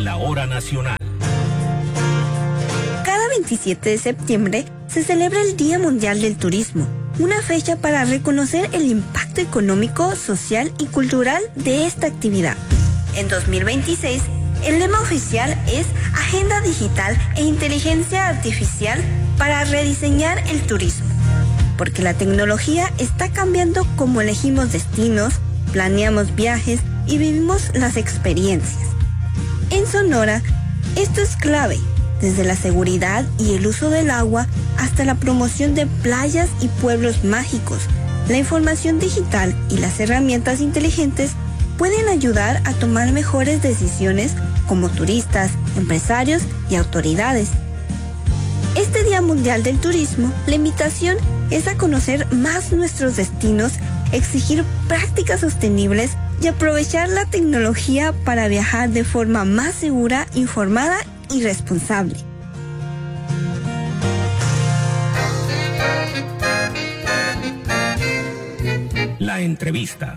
en la hora nacional. Cada 27 de septiembre se celebra el Día Mundial del Turismo, una fecha para reconocer el impacto económico, social y cultural de esta actividad. En 2026, el lema oficial es Agenda Digital e Inteligencia Artificial para rediseñar el turismo, porque la tecnología está cambiando cómo elegimos destinos, planeamos viajes y vivimos las experiencias. En Sonora, esto es clave, desde la seguridad y el uso del agua hasta la promoción de playas y pueblos mágicos. La información digital y las herramientas inteligentes pueden ayudar a tomar mejores decisiones como turistas, empresarios y autoridades. Este Día Mundial del Turismo, la invitación es a conocer más nuestros destinos, exigir prácticas sostenibles y aprovechar la tecnología para viajar de forma más segura, informada y responsable. La entrevista.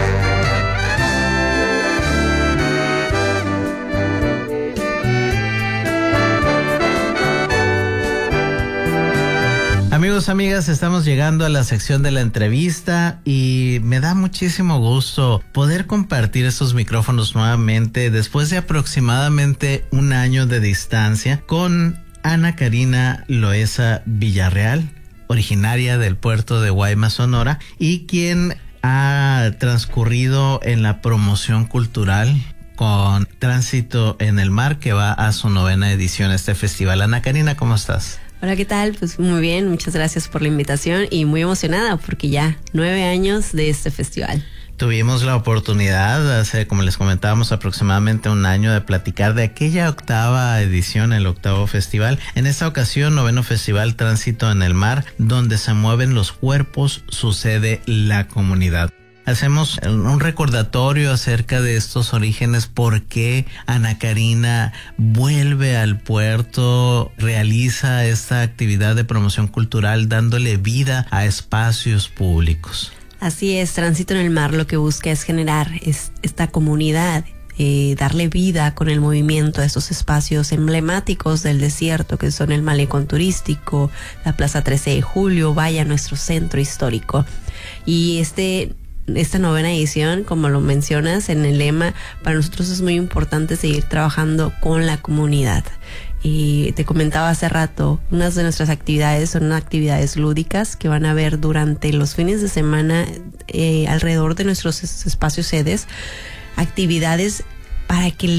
Amigos, amigas, estamos llegando a la sección de la entrevista y me da muchísimo gusto poder compartir estos micrófonos nuevamente después de aproximadamente un año de distancia con Ana Karina Loesa Villarreal, originaria del puerto de Guaymas, Sonora, y quien ha transcurrido en la promoción cultural con Tránsito en el Mar, que va a su 9ª edición este festival. Ana Karina, ¿cómo estás? Hola, ¿qué tal? Pues muy bien, muchas gracias por la invitación y muy emocionada porque ya 9 años de este festival. Tuvimos la oportunidad hace, como les comentábamos, aproximadamente un año de platicar de aquella 8ª edición, el 8º festival. En esta ocasión, 9º Festival Tránsito en el Mar, donde se mueven los cuerpos, sucede la comunidad. Hacemos un recordatorio acerca de estos orígenes, por qué Ana Karina vuelve al puerto, realiza esta actividad de promoción cultural dándole vida a espacios públicos. Así es, Tránsito en el Mar lo que busca es generar esta comunidad, darle vida con el movimiento a estos espacios emblemáticos del desierto que son el Malecón Turístico, la Plaza 13 de Julio, vaya nuestro centro histórico. Y esta 9ª edición, como lo mencionas en el lema, para nosotros es muy importante seguir trabajando con la comunidad. Y te comentaba hace rato, unas de nuestras actividades son actividades lúdicas que van a haber durante los fines de semana alrededor de nuestros espacios sedes, actividades para que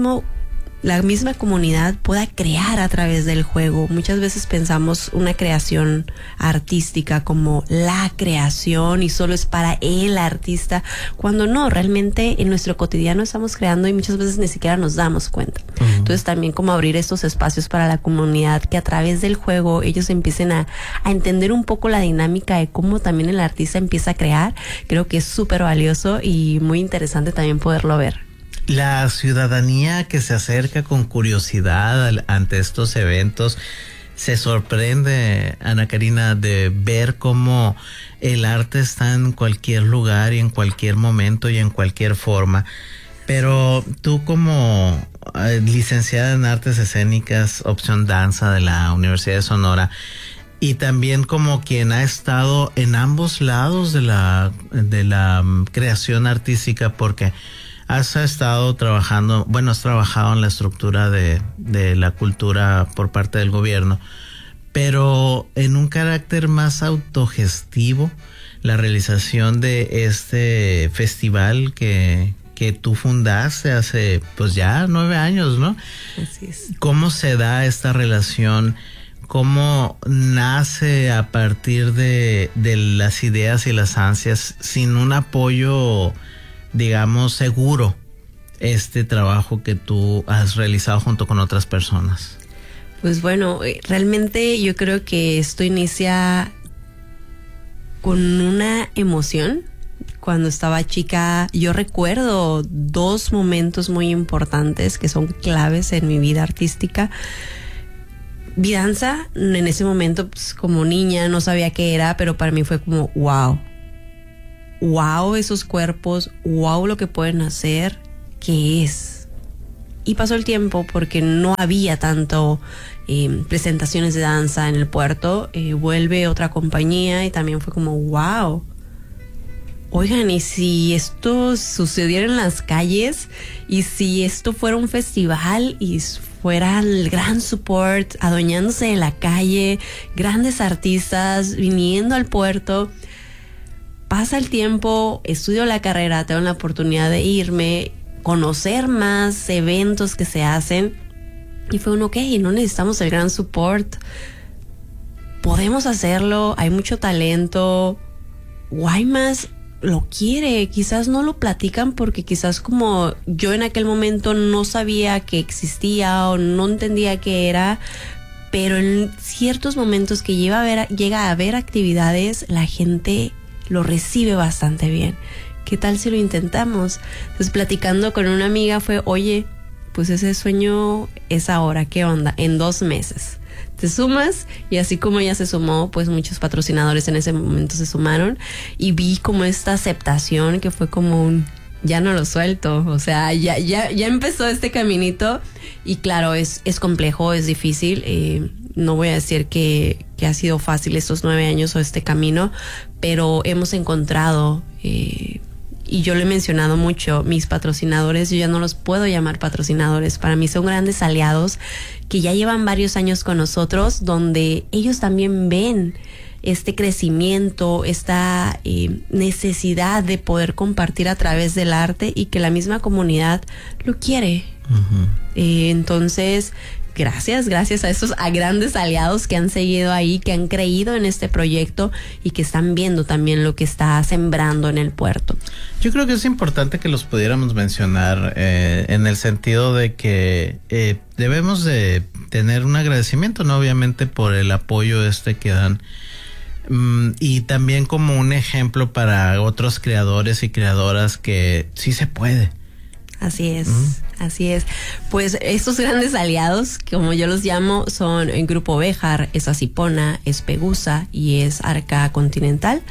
la misma comunidad pueda crear a través del juego. Muchas veces pensamos una creación artística como la creación y solo es para el artista, cuando no, realmente en nuestro cotidiano estamos creando y muchas veces ni siquiera nos damos cuenta. Entonces también como abrir estos espacios para la comunidad, que a través del juego ellos empiecen a entender un poco la dinámica de cómo también el artista empieza a crear. Creo que es súper valioso y muy interesante también poderlo ver. La ciudadanía que se acerca con curiosidad ante estos eventos se sorprende, Ana Karina, de ver cómo el arte está en cualquier lugar y en cualquier momento y en cualquier forma. Pero tú, como licenciada en Artes Escénicas, opción danza de la Universidad de Sonora, y también como quien ha estado en ambos lados de la creación artística, porque has estado trabajando, has trabajado en la estructura de la cultura por parte del gobierno, pero en un carácter más autogestivo, la realización de este festival que tú fundaste hace pues ya 9 años, ¿no? Así es. ¿Cómo se da esta relación? ¿Cómo nace a partir de las ideas y las ansias sin un apoyo, digamos, seguro, este trabajo que tú has realizado junto con otras personas? Pues bueno, realmente yo creo que esto inicia con una emoción. Cuando estaba chica, yo recuerdo 2 momentos muy importantes que son claves en mi vida artística. Vi danza, en ese momento pues, como niña no sabía qué era, pero para mí fue como wow esos cuerpos, wow lo que pueden hacer, ¿qué es? Y pasó el tiempo porque no había tanto presentaciones de danza en el puerto. Vuelve otra compañía y también fue como, wow. Oigan, ¿y si esto sucediera en las calles? ¿Y si esto fuera un festival y fuera el gran support, adueñándose de la calle, grandes artistas viniendo al puerto? Pasa el tiempo, estudio la carrera, tengo la oportunidad de irme, conocer más eventos que se hacen. Y fue ok, no necesitamos el gran support. Podemos hacerlo, hay mucho talento. Guaymas lo quiere, quizás no lo platican porque quizás como yo en aquel momento no sabía que existía o no entendía qué era, pero en ciertos momentos que llega a haber actividades, la gente lo recibe bastante bien. ¿Qué tal si lo intentamos? Entonces platicando con una amiga fue, oye, pues ese sueño es ahora, ¿qué onda? En 2 meses te sumas, y así como ella se sumó, pues muchos patrocinadores en ese momento se sumaron y vi como esta aceptación que fue como un ya no lo suelto, o sea, ya empezó este caminito. Y claro, es complejo, es difícil, no voy a decir que ha sido fácil estos 9 años o este camino, pero hemos encontrado, y yo lo he mencionado mucho, mis patrocinadores, yo ya no los puedo llamar patrocinadores, para mí son grandes aliados que ya llevan varios años con nosotros, donde ellos también ven este crecimiento, esta necesidad de poder compartir a través del arte y que la misma comunidad lo quiere. Uh-huh. Entonces, gracias a esos grandes aliados que han seguido ahí, que han creído en este proyecto y que están viendo también lo que está sembrando en el puerto. Yo creo que es importante que los pudiéramos mencionar en el sentido de que debemos de tener un agradecimiento, ¿no? Obviamente por el apoyo que dan. Y también como un ejemplo para otros creadores y creadoras que sí se puede. Así es, así es. Pues estos grandes aliados, como yo los llamo, son el Grupo Béjar, es Acipona, es Pegusa y es Arca Continental.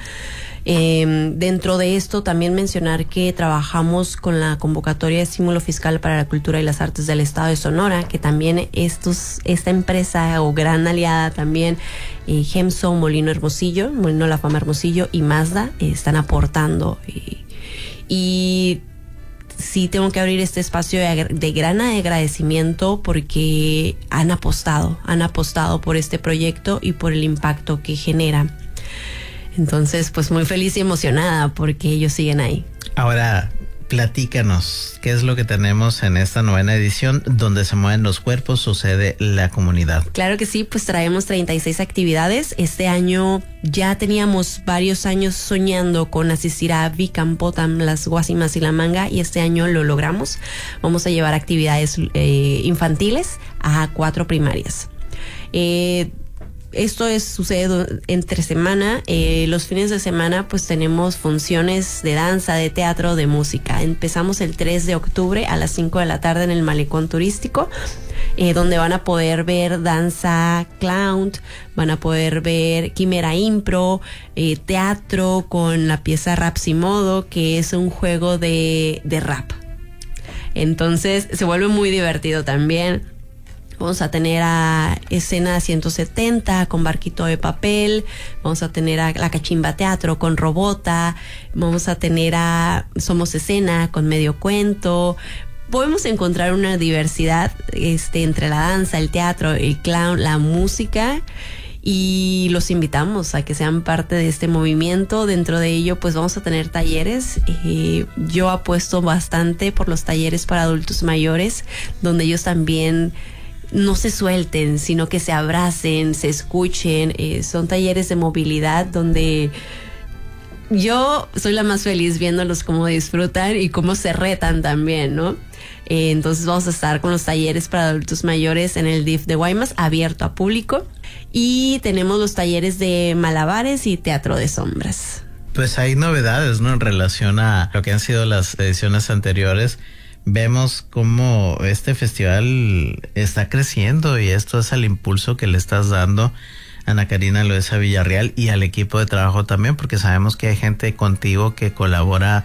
Dentro de esto también mencionar que trabajamos con la convocatoria de estímulo fiscal para la cultura y las artes del estado de Sonora, que también esta empresa o gran aliada también, Gemso, Molino La Fama Hermosillo y Mazda están aportando, y sí tengo que abrir este espacio de gran agradecimiento porque han apostado por este proyecto y por el impacto que genera. Entonces, pues muy feliz y emocionada porque ellos siguen ahí. Ahora, platícanos, ¿qué es lo que tenemos en esta 9ª edición donde se mueven los cuerpos, sucede la comunidad? Claro que sí, pues traemos 36 actividades. Este año ya teníamos varios años soñando con asistir a Vicampotam, las Guasimas y la Manga, y este año lo logramos. Vamos a llevar actividades infantiles a 4 primarias. Esto sucede entre semana. Los fines de semana pues tenemos funciones de danza, de teatro, de música. Empezamos el 3 de octubre a las 5 de la tarde en el Malecón Turístico, donde van a poder ver danza clown, van a poder ver quimera impro, teatro con la pieza Rapsimodo, que es un juego de rap. Entonces se vuelve muy divertido también. Vamos a tener a Escena 170 con Barquito de Papel, vamos a tener a La Cachimba Teatro con Robota, vamos a tener a Somos Escena con Medio Cuento. Podemos encontrar una diversidad entre la danza, el teatro, el clown, la música, y los invitamos a que sean parte de este movimiento. Dentro de ello pues vamos a tener talleres. Yo apuesto bastante por los talleres para adultos mayores, donde ellos también no se suelten, sino que se abracen, se escuchen. Son talleres de movilidad donde yo soy la más feliz viéndolos cómo disfrutan y cómo se retan también, ¿no? Entonces vamos a estar con los talleres para adultos mayores en el DIF de Guaymas, abierto a público, y tenemos los talleres de malabares y teatro de sombras. Pues hay novedades, ¿no? En relación a lo que han sido las ediciones anteriores. Vemos cómo este festival está creciendo, y esto es el impulso que le estás dando, Ana Karina Loaiza Villarreal, y al equipo de trabajo también, porque sabemos que hay gente contigo que colabora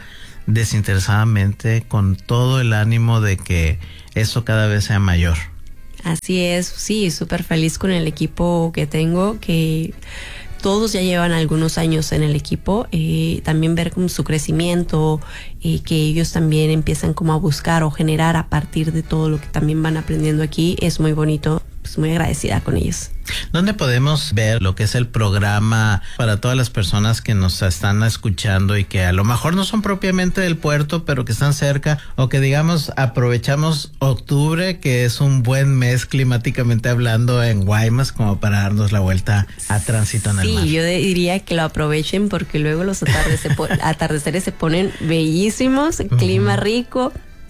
desinteresadamente, con todo el ánimo de que eso cada vez sea mayor. Así es, sí, súper feliz con el equipo que tengo, que todos ya llevan algunos años en el equipo, también ver como su crecimiento, que ellos también empiezan como a buscar o generar a partir de todo lo que también van aprendiendo aquí, es muy bonito, pues muy agradecida con ellos. ¿Dónde podemos ver lo que es el programa para todas las personas que nos están escuchando y que a lo mejor no son propiamente del puerto, pero que están cerca, o que digamos aprovechamos octubre, que es un buen mes climáticamente hablando en Guaymas, como para darnos la vuelta a Tránsito en el Mar? Sí, yo diría que lo aprovechen porque luego los atardeceres se ponen bellísimos, clima rico.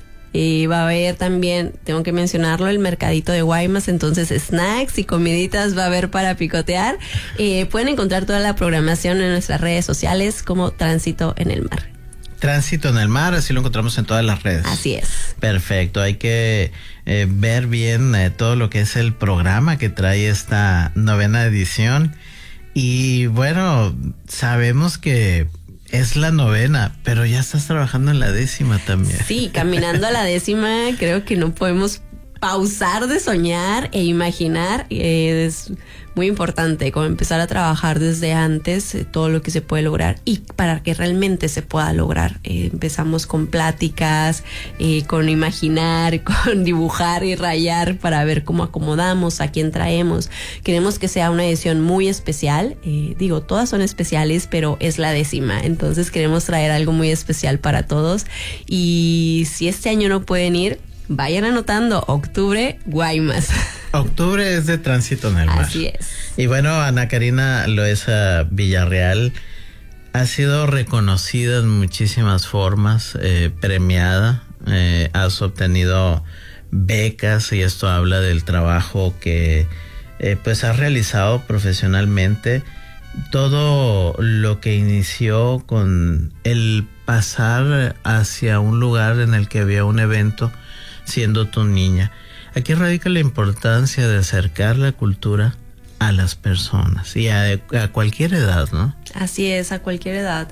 Va a haber también, tengo que mencionarlo, el mercadito de Guaymas, entonces snacks y comiditas va a haber para picotear. Pueden encontrar toda la programación en nuestras redes sociales como Tránsito en el Mar. Tránsito en el Mar, así lo encontramos en todas las redes. Así es. Perfecto, hay que ver bien todo lo que es el programa que trae esta 9ª edición. Y bueno, sabemos que es la 9ª, pero ya estás trabajando en la 10ª también. Sí, caminando a la 10ª, creo que no podemos pausar de soñar e imaginar. Es muy importante como empezar a trabajar desde antes todo lo que se puede lograr y para que realmente se pueda lograr. Empezamos con pláticas, con imaginar, con dibujar y rayar para ver cómo acomodamos, a quién traemos. Queremos que sea una edición muy especial. Todas son especiales, pero es la 10ª. Entonces queremos traer algo muy especial para todos. Y si este año no pueden ir, vayan anotando, octubre, Guaymas. Octubre es de Tránsito en el Mar. Así es. Y bueno, Ana Karina Loesa Villarreal ha sido reconocida en muchísimas formas, premiada, has obtenido becas y esto habla del trabajo que pues has realizado profesionalmente. Todo lo que inició con el pasar hacia un lugar en el que había un evento siendo tu niña. Aquí radica la importancia de acercar la cultura a las personas y a cualquier edad, ¿no? Así es, a cualquier edad.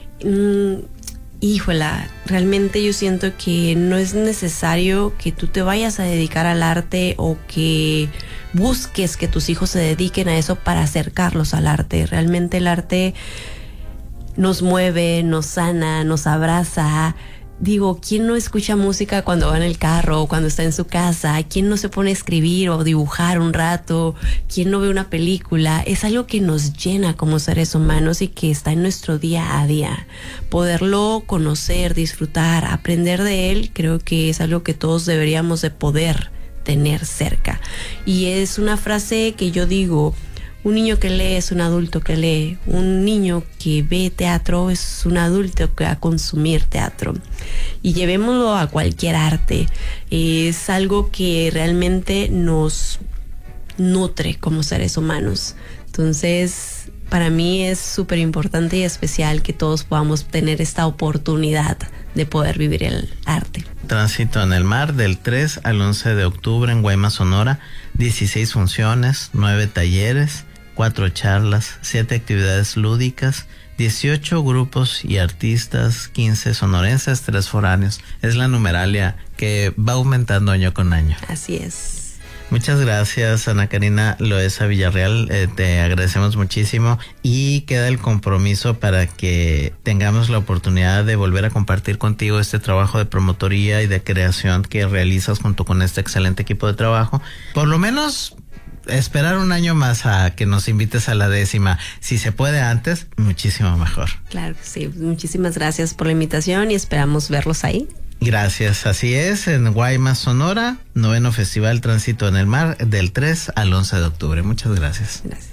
Híjola, realmente yo siento que no es necesario que tú te vayas a dedicar al arte o que busques que tus hijos se dediquen a eso para acercarlos al arte. Realmente el arte nos mueve, nos sana, nos abraza. ¿Quién no escucha música cuando va en el carro o cuando está en su casa? ¿Quién no se pone a escribir o dibujar un rato? ¿Quién no ve una película? Es algo que nos llena como seres humanos y que está en nuestro día a día. Poderlo conocer, disfrutar, aprender de él, creo que es algo que todos deberíamos de poder tener cerca. Y es una frase que yo digo: un niño que lee es un adulto que lee. Un niño que ve teatro es un adulto que va a consumir teatro. Y llevémoslo a cualquier arte. Es algo que realmente nos nutre como seres humanos. Entonces, para mí es súper importante y especial que todos podamos tener esta oportunidad de poder vivir el arte. Tránsito en el Mar, del 3 al 11 de octubre en Guaymas, Sonora. 16 funciones, 9 talleres, 4 charlas, 7 actividades lúdicas, 18 grupos y artistas, 15 sonorenses, 3 foráneos. Es la numeralia que va aumentando año con año. Así es. Muchas gracias, Ana Karina Loesa Villarreal, te agradecemos muchísimo y queda el compromiso para que tengamos la oportunidad de volver a compartir contigo este trabajo de promotoría y de creación que realizas junto con este excelente equipo de trabajo. Por lo menos esperar un año más a que nos invites a la 10ª. Si se puede antes, muchísimo mejor. Claro que sí. Muchísimas gracias por la invitación y esperamos verlos ahí. Gracias, así es, en Guaymas, Sonora, 9º Festival Tránsito en el Mar, del 3 al 11 de octubre. Muchas gracias. Gracias.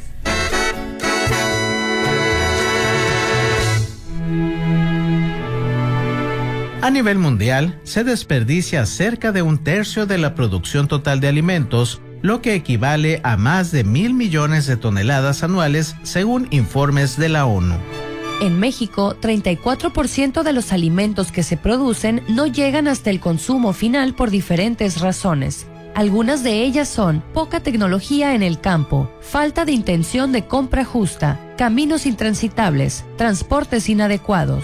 A nivel mundial, se desperdicia cerca de 1/3 de la producción total de alimentos, lo que equivale a más de 1,000 millones de toneladas anuales, según informes de la ONU. En México, 34% de los alimentos que se producen no llegan hasta el consumo final por diferentes razones. Algunas de ellas son poca tecnología en el campo, falta de intención de compra justa, caminos intransitables, transportes inadecuados.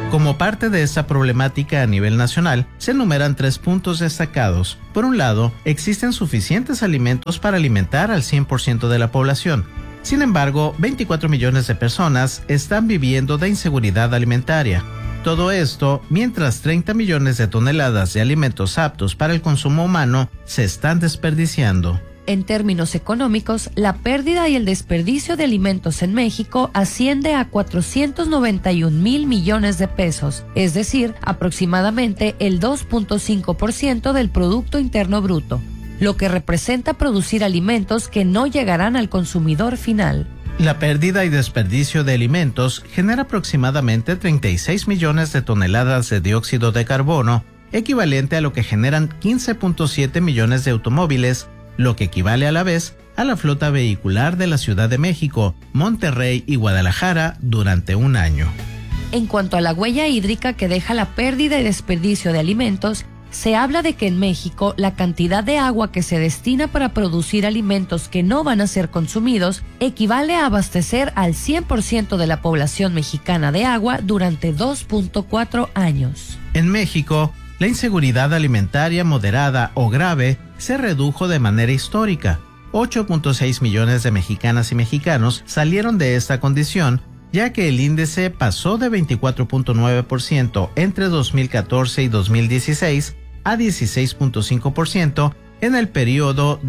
Como parte de esta problemática a nivel nacional, se enumeran 3 puntos destacados. Por un lado, existen suficientes alimentos para alimentar al 100% de la población. Sin embargo, 24 millones de personas están viviendo de inseguridad alimentaria. Todo esto mientras 30 millones de toneladas de alimentos aptos para el consumo humano se están desperdiciando. En términos económicos, la pérdida y el desperdicio de alimentos en México asciende a 491,000 millones de pesos, es decir, aproximadamente el 2.5% del Producto Interno Bruto, lo que representa producir alimentos que no llegarán al consumidor final. La pérdida y desperdicio de alimentos genera aproximadamente 36 millones de toneladas de dióxido de carbono, equivalente a lo que generan 15.7 millones de automóviles, lo que equivale a la vez a la flota vehicular de la Ciudad de México, Monterrey y Guadalajara durante un año. En cuanto a la huella hídrica que deja la pérdida y desperdicio de alimentos, se habla de que en México la cantidad de agua que se destina para producir alimentos que no van a ser consumidos equivale a abastecer al 100% de la población mexicana de agua durante 2.4 años. En México, la inseguridad alimentaria moderada o grave se redujo de manera histórica. 8.6 millones de mexicanas y mexicanos salieron de esta condición, ya que el índice pasó de 24.9% entre 2014 y 2016 a 16.5% en el periodo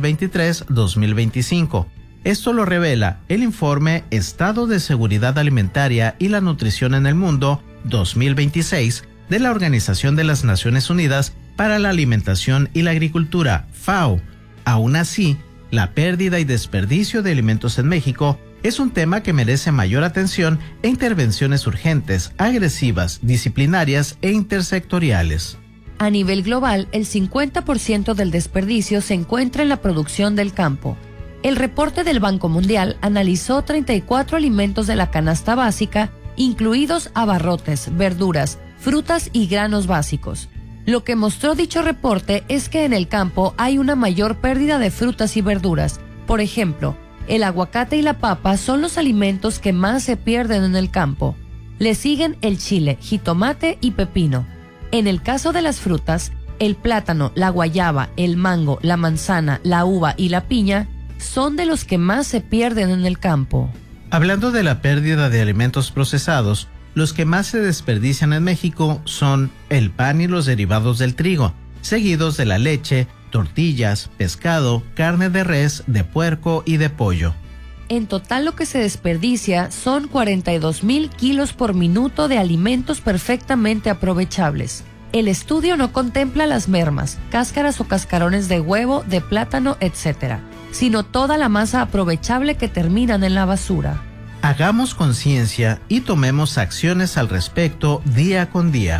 2023-2025. Esto lo revela el informe Estado de Seguridad Alimentaria y la Nutrición en el Mundo 2026 de la Organización de las Naciones Unidas para la Alimentación y la Agricultura, FAO. Aún así, la pérdida y desperdicio de alimentos en México es un tema que merece mayor atención e intervenciones urgentes, agresivas, disciplinarias e intersectoriales. A nivel global, el 50% del desperdicio se encuentra en la producción del campo. El reporte del Banco Mundial analizó 34 alimentos de la canasta básica, incluidos abarrotes, verduras, frutas y granos básicos. Lo que mostró dicho reporte es que en el campo hay una mayor pérdida de frutas y verduras. Por ejemplo, el aguacate y la papa son los alimentos que más se pierden en el campo. Le siguen el chile, jitomate y pepino. En el caso de las frutas, el plátano, la guayaba, el mango, la manzana, la uva y la piña son de los que más se pierden en el campo. Hablando de la pérdida de alimentos procesados, los que más se desperdician en México son el pan y los derivados del trigo, seguidos de la leche, tortillas, pescado, carne de res, de puerco y de pollo. En total lo que se desperdicia son 42,000 kilos por minuto de alimentos perfectamente aprovechables. El estudio no contempla las mermas, cáscaras o cascarones de huevo, de plátano, etc., sino toda la masa aprovechable que terminan en la basura. Hagamos conciencia y tomemos acciones al respecto día con día.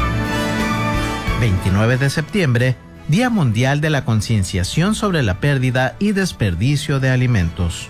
29 de septiembre, Día Mundial de la Concienciación sobre la Pérdida y Desperdicio de Alimentos.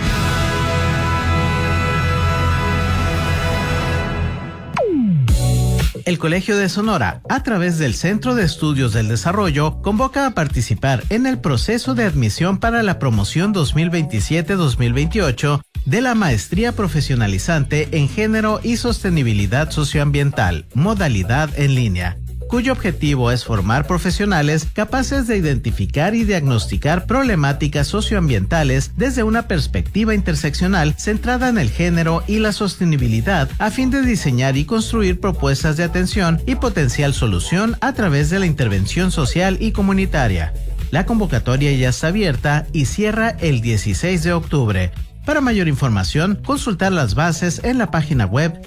El Colegio de Sonora, a través del Centro de Estudios del Desarrollo, convoca a participar en el proceso de admisión para la promoción 2027-2028 de la Maestría Profesionalizante en Género y Sostenibilidad Socioambiental, modalidad en línea, cuyo objetivo es formar profesionales capaces de identificar y diagnosticar problemáticas socioambientales desde una perspectiva interseccional centrada en el género y la sostenibilidad, a fin de diseñar y construir propuestas de atención y potencial solución a través de la intervención social y comunitaria. La convocatoria ya está abierta y cierra el 16 de octubre. Para mayor información, consultar las bases en la página web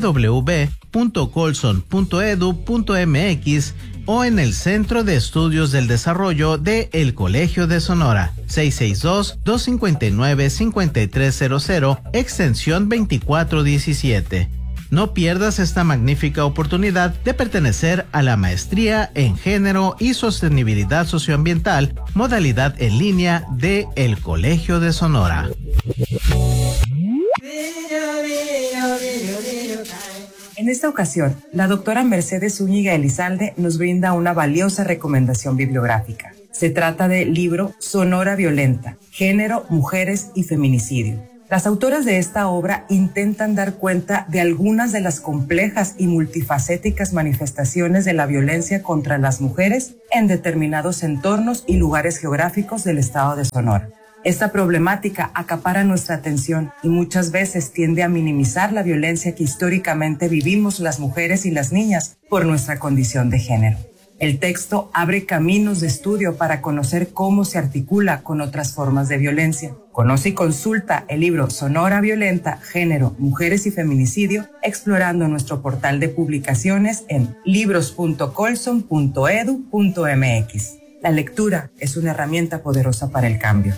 www.colson.edu.mx o en el Centro de Estudios del Desarrollo de El Colegio de Sonora, 662-259-5300, extensión 2417. No pierdas esta magnífica oportunidad de pertenecer a la Maestría en Género y Sostenibilidad Socioambiental, modalidad en línea de El Colegio de Sonora. En esta ocasión, la doctora Mercedes Zúñiga Elizalde nos brinda una valiosa recomendación bibliográfica. Se trata del libro Sonora Violenta, Género, Mujeres y Feminicidio, Las autoras de esta obra intentan dar cuenta de algunas de las complejas y multifacéticas manifestaciones de la violencia contra las mujeres en determinados entornos y lugares geográficos del estado de Sonora. Esta problemática acapara nuestra atención y muchas veces tiende a minimizar la violencia que históricamente vivimos las mujeres y las niñas por nuestra condición de género. El texto abre caminos de estudio para conocer cómo se articula con otras formas de violencia. Conoce y consulta el libro Sonora Violenta, Género, Mujeres y Feminicidio, explorando nuestro portal de publicaciones en libros.colson.edu.mx. La lectura es una herramienta poderosa para el cambio.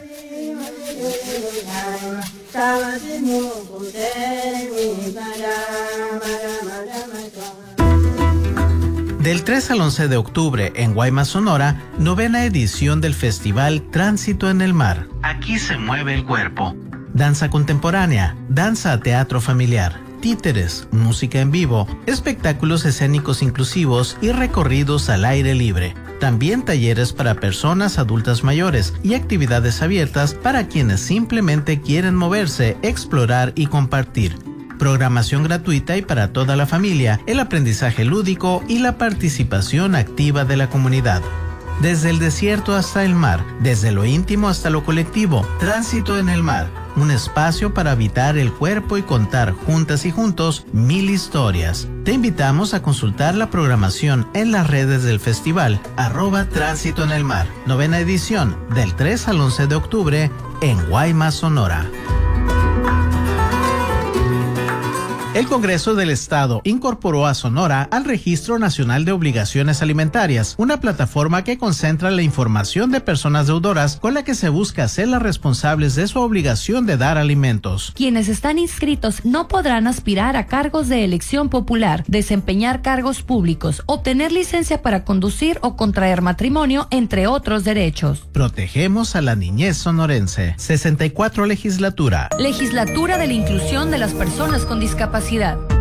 Del 3 al 11 de octubre en Guaymas, Sonora, 9ª edición del Festival Tránsito en el Mar. Aquí se mueve el cuerpo. Danza contemporánea, danza a teatro familiar, títeres, música en vivo, espectáculos escénicos inclusivos y recorridos al aire libre. También talleres para personas adultas mayores y actividades abiertas para quienes simplemente quieren moverse, explorar y compartir. Programación gratuita y para toda la familia, el aprendizaje lúdico y la participación activa de la comunidad. Desde el desierto hasta el mar, desde lo íntimo hasta lo colectivo, Tránsito en el Mar, un espacio para habitar el cuerpo y contar juntas y juntos 1000 historias. Te invitamos a consultar la programación en las redes del festival, @Tránsito en el Mar, 9ª edición, del 3 al 11 de octubre en Guaymas, Sonora. El Congreso del Estado incorporó a Sonora al Registro Nacional de Obligaciones Alimentarias, una plataforma que concentra la información de personas deudoras con la que se busca hacerlas responsables de su obligación de dar alimentos. Quienes están inscritos no podrán aspirar a cargos de elección popular, desempeñar cargos públicos, obtener licencia para conducir o contraer matrimonio, entre otros derechos. Protegemos a la niñez sonorense. 64 Legislatura. Legislatura de la Inclusión de las Personas con Discapacidad.